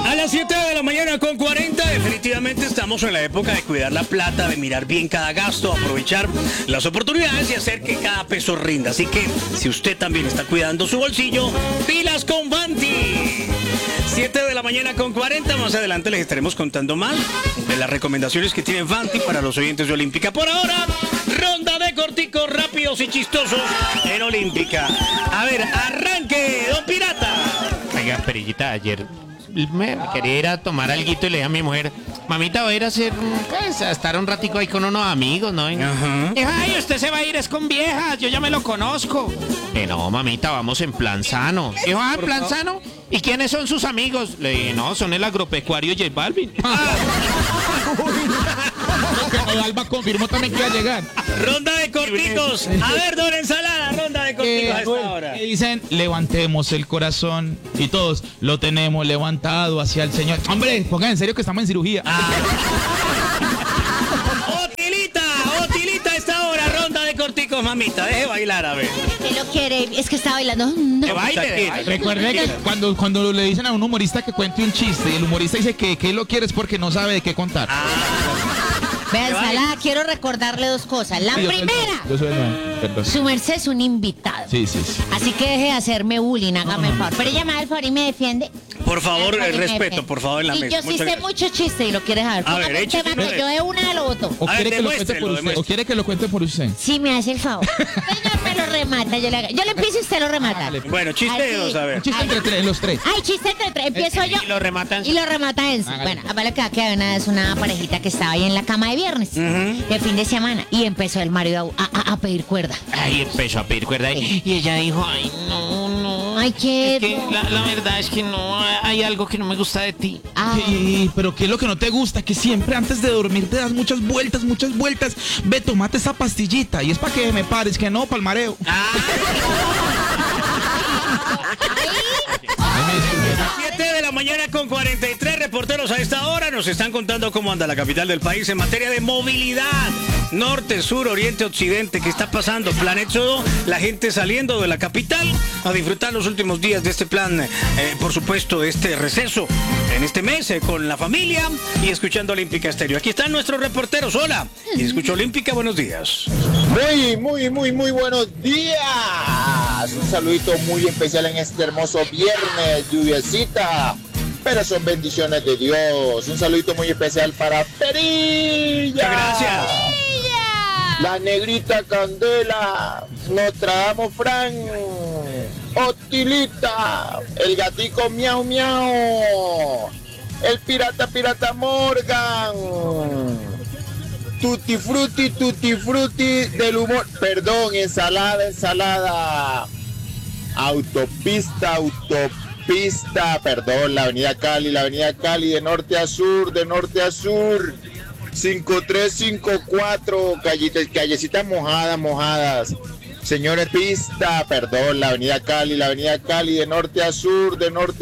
A las 7 de la mañana con 40, definitivamente estamos en la época de cuidar la plata, de mirar bien cada gasto, aprovechar las oportunidades y hacer que cada peso rinda. Así que, si usted también está cuidando su bolsillo, pilas con Vanti. 7 de la mañana con 40, más adelante les estaremos contando más de las recomendaciones que tiene Vanti para los oyentes de Olímpica. Por ahora, ronda de corticos rápidos y chistosos en Olímpica. A ver, arranque, don Pirata. Oiga, Perillita, ayer me quería ir a tomar alguito y le dije a mi mujer, mamita, voy a ir a hacer, pues, a estar un ratico ahí con unos amigos, ¿no? Ajá. Dijo, ay, usted se va a ir, es con viejas, yo ya me lo conozco. No, mamita, vamos en plan sano. Dijo, en plan sano. ¿Y quiénes son sus amigos? Le dije, no, son el agropecuario J Balvin. Alba confirmó también que iba a llegar. Ronda de corticos. A ver, don Ensalada, ronda de corticos a esta hora. Dicen, levantemos el corazón. Y todos lo tenemos levantado hacia el Señor. Hombre, pongan en serio que estamos en cirugía. Otilita a esta hora, ronda de corticos, mamita. Deje bailar, a ver. ¿Qué lo quiere? Es que está bailando. Que baile. Recuerde que cuando le dicen a un humorista que cuente un chiste y el humorista dice que lo quiere es porque no sabe de qué contar. Vea, Ensalada, quiero recordarle dos cosas. La primera, Yo soy el nuevo, perdón. su merced es un invitado. Sí. Así que deje de hacerme bullying, hágame el favor. Pero ella me da el favor y me defiende. Por favor, Me el respeto, defiende. por favor, en la y mesa. yo sí Muchas sé gracias. mucho chiste y lo quieres saber. A ver, Póngame un échese tema uno que yo de una lo voto. O A ver, quiere que lo cuente por demuéstrelo. usted. O quiere que lo cuente por usted. Sí, me hace el favor. Ella me lo remata, yo le empiezo y usted lo remata. Dale. Bueno, chiste de dos, a ver. Un chiste entre tres, los tres. Ay, chiste entre tres. Empiezo yo. Y lo rematan. Y lo remata Enzo. Hágale. Bueno, a lo que va a quedar una vez una parejita que estaba ahí en la cama de viernes, de fin de semana, y empezó el marido a pedir cuerda. Ay, empezó a pedir cuerda y ella dijo, ay, no. Ay, Es que qué... la verdad es que no, hay algo que no me gusta de ti. Ah, Pero ¿qué es lo que no te gusta? Que siempre antes de dormir te das muchas vueltas. Ve, tomate esa pastillita. Y es para que me pares, que no, pa'l mareo. 7 de la mañana con 43 reporteros a esta hora nos están contando cómo anda la capital del país en materia de movilidad. Norte, sur, oriente, occidente. ¿Qué está pasando? Plan Éxodo, la gente saliendo de la capital a disfrutar los últimos días de este plan, por supuesto, de este receso en este mes con la familia y escuchando Olímpica Estéreo. Aquí están nuestros reporteros. Hola. Y escucho Olímpica, buenos días. Muy buenos días. Un saludito muy especial en este hermoso viernes, lluviecita, pero son bendiciones de Dios. Un saludito muy especial para Perilla. Muchas gracias. La negrita Candela, Nostradamus Fran, Otilita, el gatico Miau Miau, el pirata Morgan. Tutti frutti del humor. Perdón, ensalada. Autopista, perdón, la avenida Cali de norte a sur. 5354, callecitas mojadas. Señores, pista, perdón, la avenida Cali de norte a sur.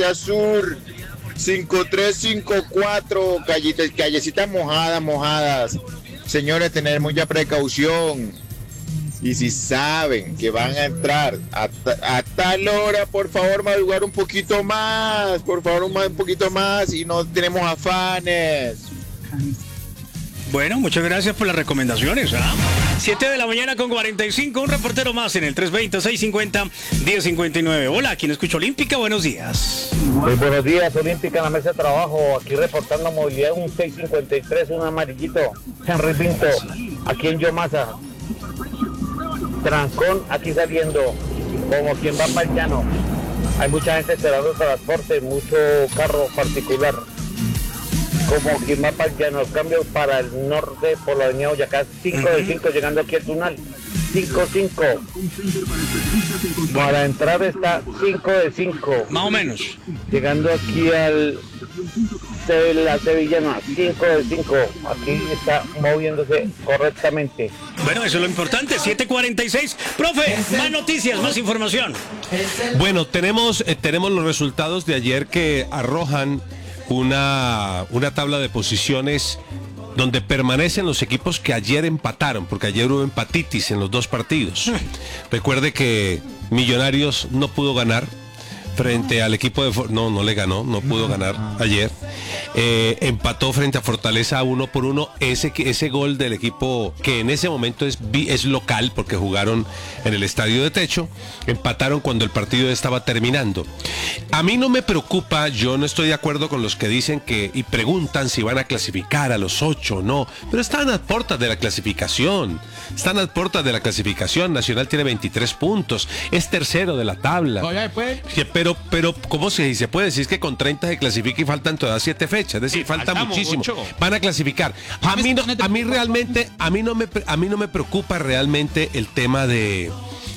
5354, callecitas mojadas. Señores, tener mucha precaución. Y si saben que van a entrar a tal hora, por favor, madrugar un poquito más. Un poquito más y no tenemos afanes. Bueno, muchas gracias por las recomendaciones. 7 de la mañana con 45, un reportero más en el 320-650-1059. Hola, ¿quién escucha Olímpica? Buenos días. Muy buenos días, Olímpica en la mesa de trabajo, aquí reportando movilidad, un 653, un amarillito, Henry Pinto, aquí en Yomasa, trancón aquí saliendo, como quien va para el llano, hay mucha gente esperando transporte, mucho carro particular, como quien va para el llano, cambio para el norte por la avenida Boyacá, 5 de 5 llegando aquí al Tunal, 5-5. Para entrar está 5 de 5. Más o menos. Llegando aquí al la Sevillana, 5 de 5. Aquí está moviéndose correctamente. Bueno, eso es lo importante. 7:46. Profe, más noticias, más información. Bueno, tenemos los resultados de ayer que arrojan una tabla de posiciones donde permanecen los equipos que ayer empataron, porque ayer hubo empatitis en los dos partidos. Recuerde que Millonarios no pudo ganar frente al equipo de... No le ganó, no pudo ganar ayer. Empató frente a Fortaleza 1-1. Ese gol del equipo que en ese momento es local porque jugaron en el estadio de techo, empataron cuando el partido estaba terminando. A mí no me preocupa, yo no estoy de acuerdo con los que dicen y preguntan si van a clasificar a los 8 o no, pero están a puertas de la clasificación. Nacional tiene 23 puntos, es tercero de la tabla. Oye, pues. Pero, ¿cómo se puede decir que con 30 se clasifica y faltan todavía 7 fechas? Es decir, falta muchísimo. Mucho. Van a clasificar. A mí no me preocupa realmente el tema de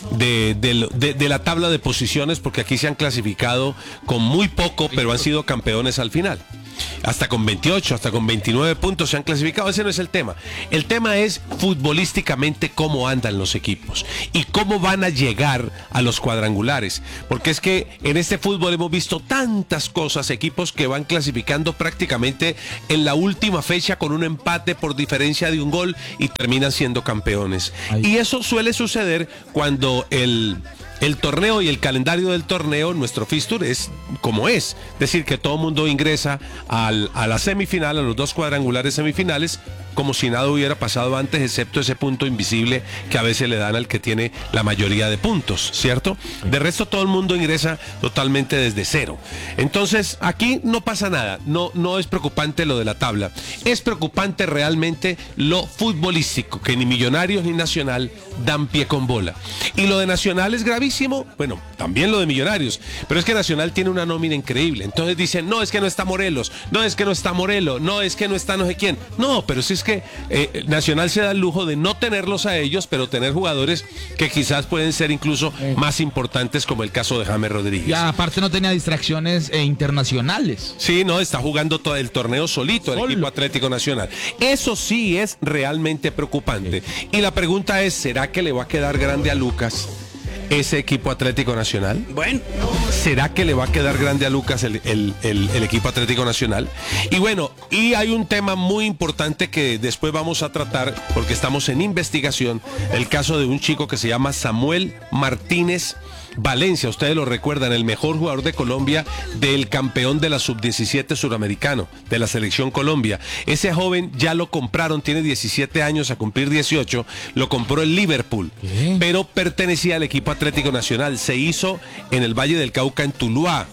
la tabla de posiciones, porque aquí se han clasificado con muy poco, pero han sido campeones al final. Hasta con 28, hasta con 29 puntos se han clasificado. Ese no es el tema. El tema es futbolísticamente cómo andan los equipos y cómo van a llegar a los cuadrangulares. Porque es que en este fútbol hemos visto tantas cosas, equipos que van clasificando prácticamente en la última fecha con un empate por diferencia de un gol y terminan siendo campeones. Y eso suele suceder cuando el torneo y el calendario del torneo, nuestro fixture es como es decir, que todo el mundo ingresa a la semifinal, a los 2 cuadrangulares semifinales, como si nada hubiera pasado antes, excepto ese punto invisible que a veces le dan al que tiene la mayoría de puntos, ¿cierto? De resto todo el mundo ingresa totalmente desde cero. Entonces aquí no pasa nada, no es preocupante lo de la tabla, es preocupante realmente lo futbolístico, que ni Millonarios ni Nacional dan pie con bola. Y lo de Nacional es gravísimo, bueno, también lo de Millonarios, pero es que Nacional tiene una nómina increíble. Entonces dicen, no, es que no está Morelos, no, es que no está Morelo, no, es que no está no sé quién. No, pero si es que Nacional se da el lujo de no tenerlos a ellos, pero tener jugadores que quizás pueden ser incluso más importantes, como el caso de James Rodríguez. Y aparte no tenía distracciones internacionales. Sí, no, está jugando todo el torneo solito, el equipo Atlético Nacional. Eso sí es realmente preocupante. Y la pregunta es, ¿será que le va a quedar grande a Lucas ese equipo Atlético Nacional? Bueno. ¿Será que le va a quedar grande a Lucas el equipo Atlético Nacional? Y bueno, y hay un tema muy importante que después vamos a tratar, porque estamos en investigación, el caso de un chico que se llama Samuel Martínez Valencia. Ustedes lo recuerdan, el mejor jugador de Colombia, del campeón de la sub-17 suramericano, de la selección Colombia. Ese joven ya lo compraron, tiene 17 años a cumplir 18, lo compró el Liverpool, pero pertenecía al equipo Atlético Nacional. Se hizo en el Valle del Cauca, en Tuluá,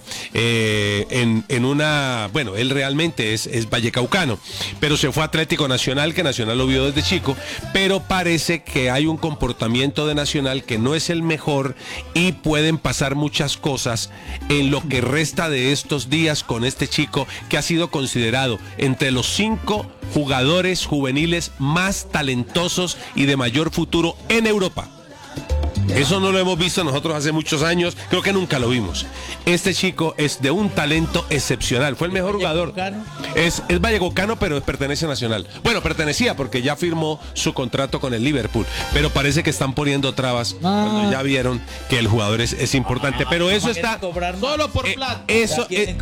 bueno, él realmente es vallecaucano, pero se fue a Atlético Nacional, que Nacional lo vio desde chico, pero parece que hay un comportamiento de Nacional que no es el mejor y pueden pasar muchas cosas en lo que resta de estos días con este chico, que ha sido considerado entre los 5 jugadores juveniles más talentosos y de mayor futuro en Europa. Eso no lo hemos visto nosotros hace muchos años, creo que nunca lo vimos. Este chico es de un talento excepcional, fue el mejor jugador. Es vallecaucano, pero pertenece a Nacional. Bueno, pertenecía porque ya firmó su contrato con el Liverpool, pero parece que están poniendo trabas cuando ya vieron que el jugador es importante. Pero eso está solo por plata. Eso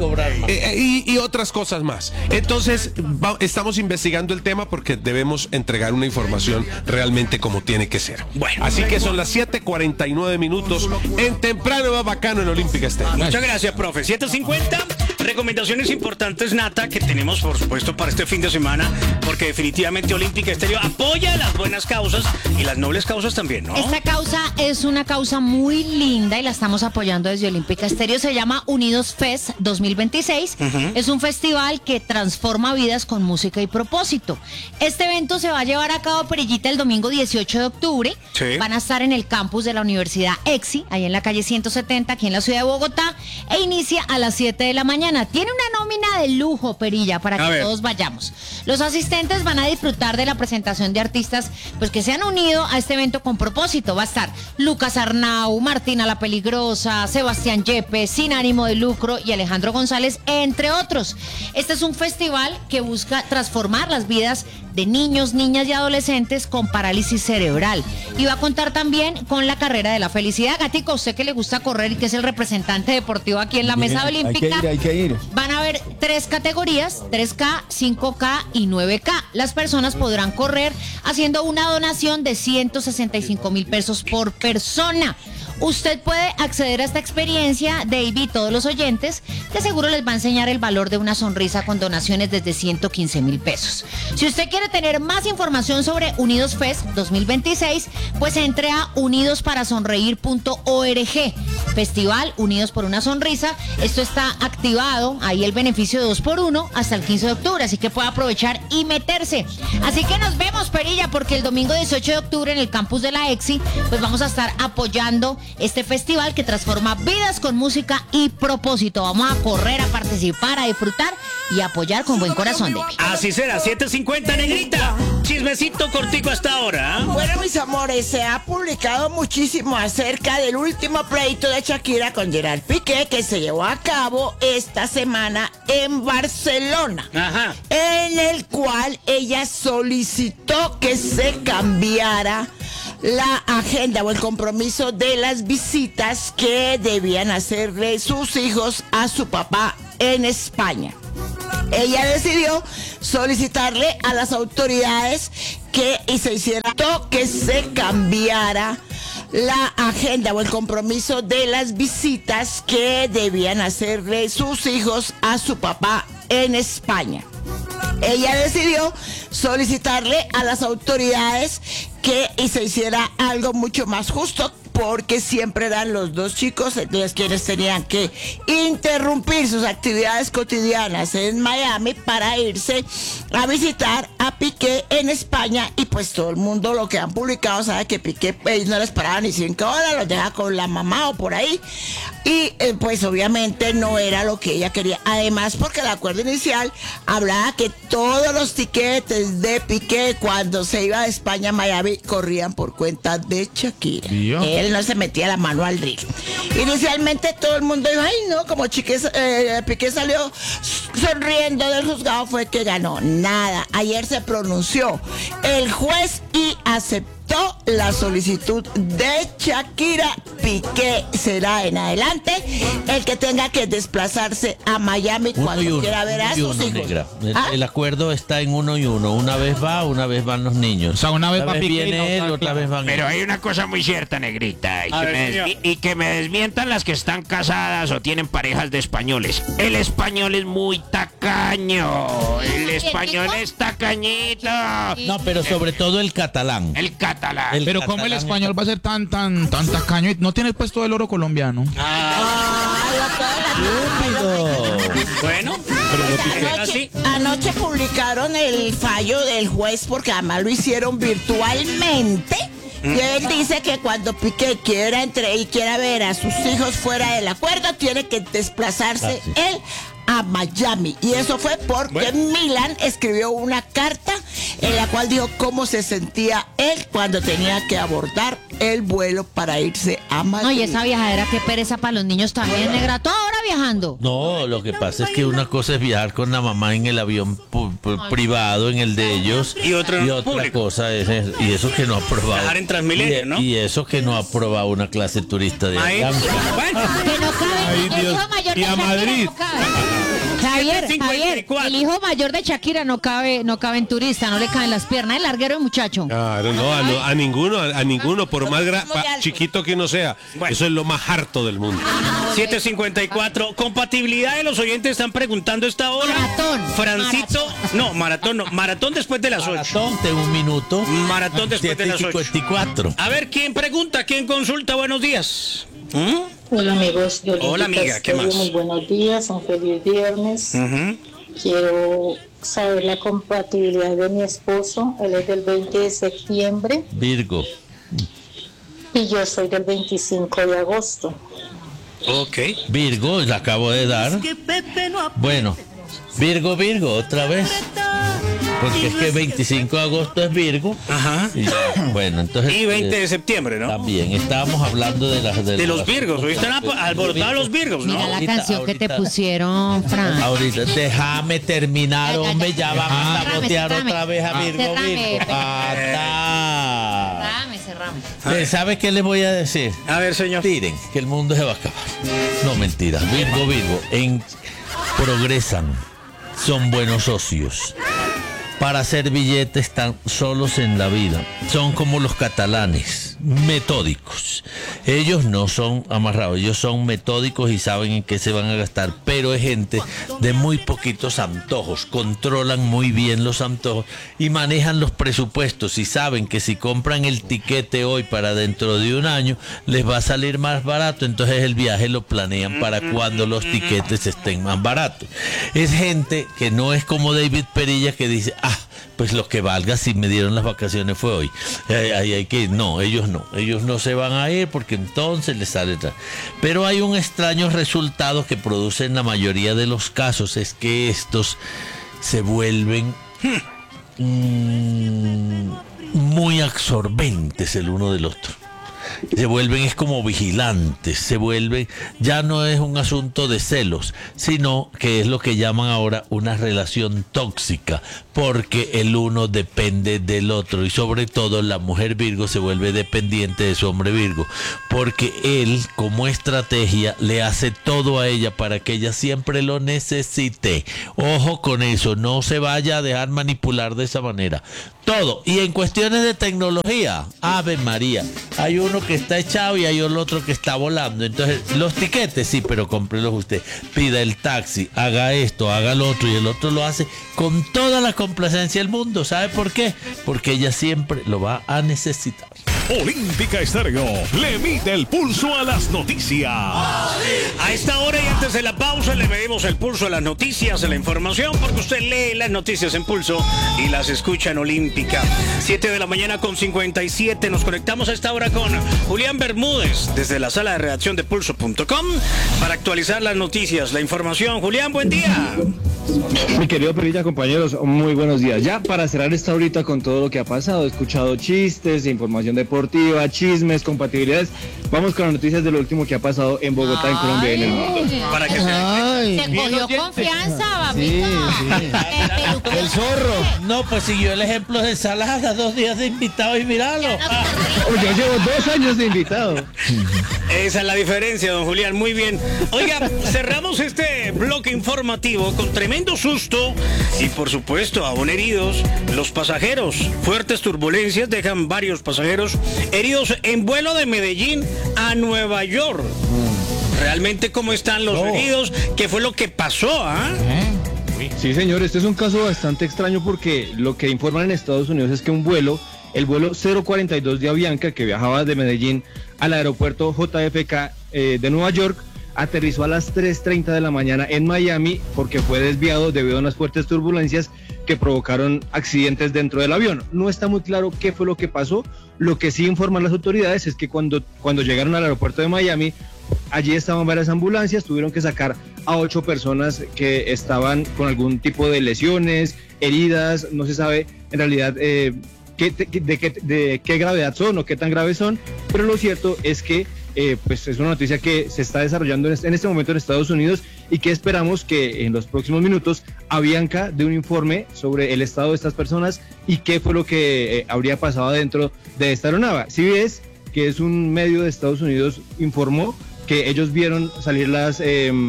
y otras cosas más. Entonces estamos investigando el tema porque debemos entregar una información realmente como tiene que ser. Bueno, así que son las 7:49 minutos en Temprano Va Bacano en Olímpica Estéreo. Muchas gracias, profe. 7:50. Recomendaciones importantes, Nata, que tenemos, por supuesto, para este fin de semana, porque definitivamente Olímpica Estéreo apoya las buenas causas y las nobles causas también, ¿no? Esta causa es una causa muy linda y la estamos apoyando desde Olímpica Estéreo. Se llama Unidos Fest 2026. Es un festival que transforma vidas con música y propósito. Este evento se va a llevar a cabo, Perillita, el domingo 18 de octubre. Sí. Van a estar en el campus de la Universidad EXI, ahí en la calle 170, aquí en la ciudad de Bogotá, e inicia a las 7 de la mañana. Tiene una nómina de lujo, Perilla, para que todos vayamos. Los asistentes van a disfrutar de la presentación de artistas pues que se han unido a este evento con propósito. Va a estar Lucas Arnau, Martina La Peligrosa, Sebastián Yepes, Sin Ánimo de Lucro y Alejandro González, entre otros. Este es un festival que busca transformar las vidas de niños, niñas y adolescentes con parálisis cerebral. Y va a contar también con la carrera de la felicidad. Gatico, usted que le gusta correr y que es el representante deportivo aquí en la mesa olímpica, hay que ir. van a haber 3 categorías, 3K, 5K y 9K. Las personas podrán correr haciendo una donación de 165,000 pesos por persona. Usted puede acceder a esta experiencia, David y todos los oyentes, que seguro les va a enseñar el valor de una sonrisa con donaciones desde 115,000 pesos. Si usted quiere tener más información sobre Unidos Fest 2026, pues entre a unidosparasonreír.org. Festival Unidos por una Sonrisa. Esto está activado, ahí el beneficio de 2x1 hasta el 15 de octubre, así que puede aprovechar y meterse. Así que nos vemos, Perilla, porque el domingo 18 de octubre en el campus de la EXI, pues vamos a estar apoyando este festival que transforma vidas con música y propósito. Vamos a correr, a participar, a disfrutar y a apoyar con buen corazón, David. Así será, 7:50, Negrita. Chismecito cortico hasta ahora. Bueno, mis amores, se ha publicado muchísimo acerca del último pleito de Shakira con Gerard Piqué que se llevó a cabo esta semana en Barcelona. Ajá. En el cual ella solicitó que se cambiara la agenda o el compromiso de las visitas que debían hacerle sus hijos a su papá en España. Ella decidió solicitarle a las autoridades que se cambiara la agenda o el compromiso de las visitas que debían hacerle sus hijos a su papá en España. Ella decidió solicitarle a las autoridades que se hiciera algo mucho más justo, porque siempre eran los dos chicos entonces quienes tenían que interrumpir sus actividades cotidianas en Miami para irse a visitar a Piqué en España. Y pues todo el mundo, lo que han publicado, sabe que Piqué pues, no les paraba ni 5 horas, los deja con la mamá o por ahí. Y pues obviamente no era lo que ella quería. Además, porque el acuerdo inicial hablaba que todos los tiquetes de Piqué cuando se iba de España a Miami corrían por cuenta de Shakira. Él no se metía la mano al drill. Inicialmente todo el mundo dijo, ay no, como Piqué salió sonriendo del juzgado, fue que ganó. Nada, ayer se pronunció el juez y aceptó la solicitud de Shakira. Piqué será en adelante el que tenga que desplazarse a Miami cuando quiera ver a sus hijos. Negra. El acuerdo está en 1 y 1. Una vez van los niños. O sea, una vez va Piqué viene él, otra vez van Pero ellos. hay una cosa muy cierta, Negrita, y que me desmientan las que están casadas o tienen parejas de españoles. El español es muy tacaño. El español es tacañito. No, pero sobre todo el catalán. El catalán. Pero ¿cómo el español va a ser tan tacaño? ¿No tienes puesto el oro colombiano? Bueno, Anoche publicaron el fallo del juez porque además lo hicieron virtualmente. Y él dice que cuando Piqué quiera ver a sus hijos fuera del acuerdo, tiene que desplazarse él a Miami. Y eso fue porque Milan escribió una carta en la cual dijo cómo se sentía él cuando tenía que abordar el vuelo para irse a Miami. No, y esa viajadera, qué pereza para los niños también, Negra. Toda hora viajando. No, lo que pasa es que una cosa es viajar con la mamá en el avión privado, en el de ellos, Y otra otra cosa es y eso que no ha probado. Viajar en Transmilenio, ¿no? Y eso que no ha probado una clase turista de ahí. Avianca. Bueno, Que no cabe. Ay, El Dios. hijo mayor Y de a Shakira Madrid. no cabe. Javier, 7:54. el hijo mayor de Shakira no cabe en turista, no le caen las piernas. El larguero, muchacho. Claro, no, a ninguno, por más chiquito que no sea. Bueno. Eso es lo más harto del mundo. 7:54. Compatibilidad de los oyentes están preguntando esta hora. Maratón. Francito. No, maratón no. Maratón después de las 8. Maratón de 1 minuto. Maratón después de las 8. 7:54. A ver, ¿quién pregunta? ¿Quién consulta? Buenos días. Hola amigos, Hola, amiga, ¿qué más? Muy buenos días, un feliz viernes. Quiero saber la compatibilidad de mi esposo. Él es del 20 de septiembre Virgo. y yo soy del 25 de agosto. Ok. Virgo, la acabo de dar. Bueno, Virgo, otra vez. Porque es que 25 de agosto es Virgo. Ajá. Y, bueno, entonces. Y 20 de septiembre, ¿no? También, estábamos hablando de los Virgos. Hoy están alborotados los Virgos, ¿no? Mira la Ahorita, canción que te ahorita. pusieron, Fran. Ahorita, déjame terminar, hombre, ya van a sabotear cerrame. otra vez a Virgo, Cerrame, Virgo. Pepe. ¡Ata! Cerrame. ¿Sabe qué les voy a decir? A ver, señor. Tiren, que el mundo se va a acabar. No, mentira. Virgo, progresan, son buenos socios. para hacer billetes están solos en la vida. Son como los catalanes, metódicos. Ellos no son amarrados, ellos son metódicos y saben en qué se van a gastar, pero es gente de muy poquitos antojos, controlan muy bien los antojos y manejan los presupuestos y saben que si compran el tiquete hoy para dentro de un año les va a salir más barato, entonces el viaje lo planean para cuando los tiquetes estén más baratos. Es gente que no es como David Perilla que dice, pues lo que valga si me dieron las vacaciones fue hoy. Hay que ir. No, ellos no se van a ir porque entonces les sale atrás. Pero hay un extraño resultado que produce en la mayoría de los casos, es que estos se vuelven muy absorbentes el uno del otro. Se vuelven, es como vigilantes, se vuelven, ya no es un asunto de celos, sino que es lo que llaman ahora una relación tóxica, porque el uno depende del otro y sobre todo la mujer Virgo se vuelve dependiente de su hombre Virgo, porque él como estrategia le hace todo a ella para que ella siempre lo necesite. Ojo con eso, no se vaya a dejar manipular de esa manera. Todo. Y en cuestiones de tecnología, Ave María, hay uno que está echado y hay el otro que está volando. Entonces, los tiquetes, sí, pero cómprelos usted. Pida el taxi, haga esto, haga lo otro, y el otro lo hace con toda la complacencia del mundo. ¿Sabe por qué? Porque ella siempre lo va a necesitar. Olímpica Estéreo le mide el pulso a las noticias. A esta hora y antes de la pausa le medimos el pulso a las noticias, a la información, porque usted lee las noticias en Pulso y las escucha en Olímpica. 7 de la mañana con 57. Nos conectamos a esta hora con Julián Bermúdez desde la sala de redacción de Pulso.com para actualizar las noticias, la información. Julián, buen día. Mi querido Perilla, compañeros, muy buenos días. Ya para cerrar esta horita con todo lo que ha pasado, he escuchado chistes, información deportiva, chismes, compatibilidades. Vamos con las noticias de lo último que ha pasado en Bogotá, en Colombia y en el mundo. Para que te cogió confianza, babito. El zorro. No, pues siguió el ejemplo de ensalada, 2 días de invitado y míralo. Yo llevo 2 años de invitado. Esa es la diferencia, don Julián, muy bien. Oiga, cerramos este bloque informativo con tremendo susto y por supuesto aún heridos los pasajeros. Fuertes turbulencias dejan varios pasajeros heridos en vuelo de Medellín a Nueva York. ¿Realmente cómo están los heridos? ¿Qué fue lo que pasó? Sí, señor, este es un caso bastante extraño porque lo que informan en Estados Unidos es que el vuelo 042 de Avianca que viajaba de Medellín al aeropuerto JFK de Nueva York aterrizó a las 3:30 de la mañana en Miami porque fue desviado debido a unas fuertes turbulencias que provocaron accidentes dentro del avión. No está muy claro qué fue lo que pasó. Lo que sí informan las autoridades es que cuando llegaron al aeropuerto de Miami, allí estaban varias ambulancias, tuvieron que sacar a 8 personas que estaban con algún tipo de lesiones, heridas, no se sabe en realidad de qué gravedad son o qué tan graves son, pero lo cierto es que pues es una noticia que se está desarrollando en este momento en Estados Unidos y que esperamos que en los próximos minutos Avianca dé un informe sobre el estado de estas personas y qué fue lo que habría pasado dentro de esta aeronave. CBS, que es un medio de Estados Unidos, informó que ellos vieron salir las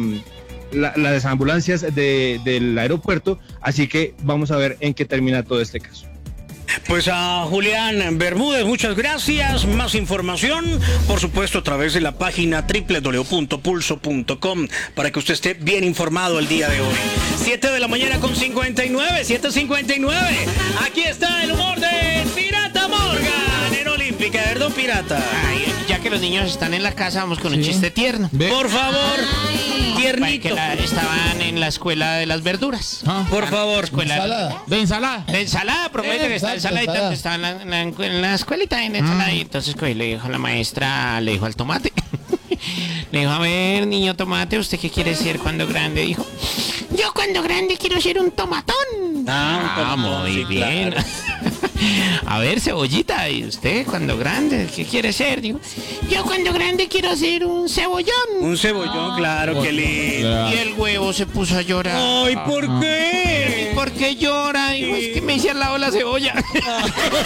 ambulancias del aeropuerto, así que vamos a ver en qué termina todo este caso. Pues a Julián Bermúdez, muchas gracias. Más información, por supuesto, a través de la página www.pulso.com para que usted esté bien informado el día de hoy. 7 de la mañana con 59, 7:59. Aquí está el humor de Pirata Morgan en Olímpica, ¿verdad, Pirata? Ay, ya que los niños están en la casa, vamos con un chiste tierno. Por favor, tiernito. Estaban en la escuela de las verduras. Por favor. De ensalada. De ensalada, promete que está ensaladita. Estaban en la escuelita en ensalada. Y entonces le dijo la maestra, le dijo al tomate. Le dijo, a ver, niño tomate, ¿usted qué quiere ser cuando grande? Dijo, yo cuando grande quiero ser un tomatón. Un tomatón, muy sí, bien. Claro. A ver, cebollita, ¿y usted cuando grande qué quiere ser? Digo, yo cuando grande quiero ser un cebollón. Un cebollón, claro, qué lindo. Y el huevo se puso a llorar. Ay, ¿por qué? ¿Por qué llora? Digo, es que me hice al lado la cebolla.